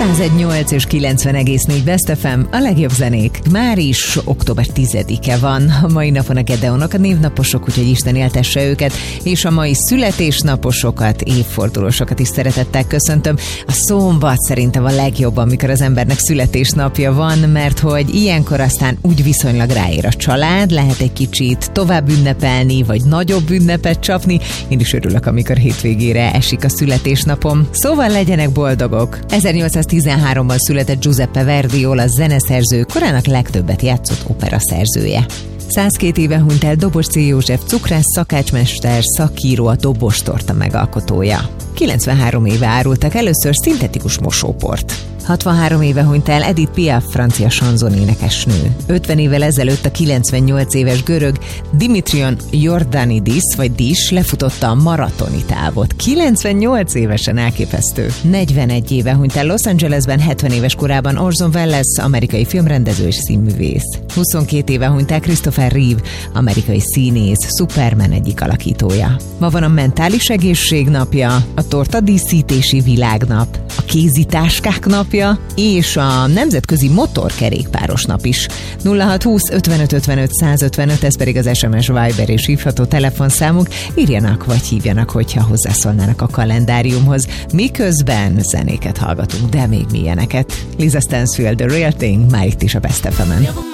101.8 és 90,4 Best FM, a legjobb zenék. Már is október 10-e van. A mai napon a Gedeonok a névnaposok, úgyhogy Isten éltesse őket, és a mai születésnaposokat, évfordulósokat is szeretettel köszöntöm. A szombat szerintem a legjobb, amikor az embernek születésnapja van, mert hogy ilyenkor aztán úgy viszonylag ráér a család, lehet egy kicsit tovább ünnepelni, vagy nagyobb ünnepet csapni. Én is örülök, amikor hétvégére esik a születésnapom. Szóval legyenek boldogok! 1813-ban született Giuseppe Verdi, olasz zeneszerző, korának legtöbbet játszott operaszerzője. 102 éve hunyt el Dobos C. József, cukrász, szakácsmester, szakíró, a dobostorta megalkotója. 93 éve árultak először szintetikus mosóport. 63 éve hunyt el Edith Piaf, francia sanzonénekesnő. 50 évvel ezelőtt a 98 éves görög Dimitrion Jordanidis, vagy Dis lefutotta a maratoni távot. 98 évesen, elképesztő. 41 éve hunyt el Los Angelesben, 70 éves korában Orson Welles, amerikai filmrendező és színművész. 22 éve hunyt el Christopher Reeve, amerikai színész, Superman egyik alakítója. Ma van a mentális egészség napja, a torta díszítési világnap, a kézitáskák napja, és a nemzetközi motorkerékpáros nap is. 0620 55 55 155, ez pedig az SMS, Viber és hívható telefonszámunk. Írjanak vagy hívjanak, hogyha hozzászólnának a kalendáriumhoz. Miközben zenéket hallgatunk, de még milyeneket. Lisa Stansfield, The Real Thing, már itt is a Best FM-en.